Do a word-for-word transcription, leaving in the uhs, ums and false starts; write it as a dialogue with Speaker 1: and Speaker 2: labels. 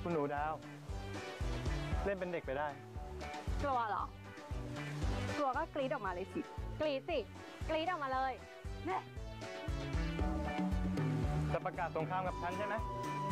Speaker 1: คุณหนูดาวเล่นเป็นเด็กไปได้
Speaker 2: กลัวเหรอกลัวก็กรี๊ดออกมาเลยสิกรี๊ดสิกรี๊ดออกมาเลยเนี่ย
Speaker 1: จะประกาศสงครามกับฉันใช่ไหม